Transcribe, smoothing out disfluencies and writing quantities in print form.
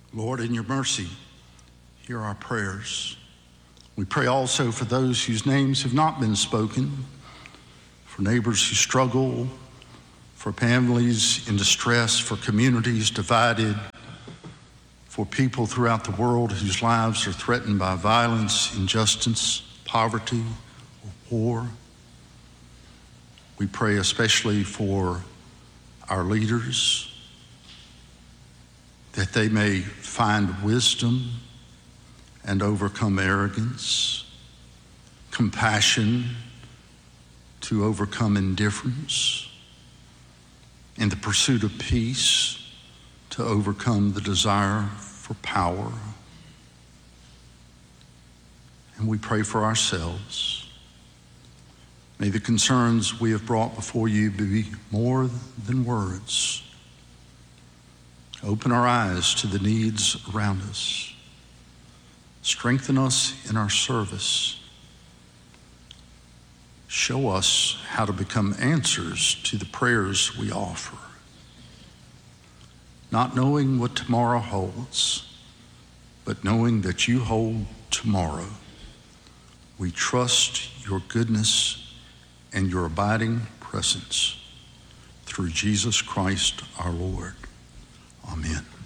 Lord, in your mercy, hear our prayers. We pray also for those whose names have not been spoken, for neighbors who struggle, for families in distress, for communities divided, for people throughout the world whose lives are threatened by violence, injustice, poverty, or war. We pray especially for our leaders, that they may find wisdom and overcome arrogance, compassion to overcome indifference, in the pursuit of peace to overcome the desire for power. And we pray for ourselves. May the concerns we have brought before you be more than words. Open our eyes to the needs around us. Strengthen us in our service. Show us how to become answers to the prayers we offer. Not knowing what tomorrow holds, but knowing that you hold tomorrow, we trust your goodness and your abiding presence through Jesus Christ our Lord. Amen.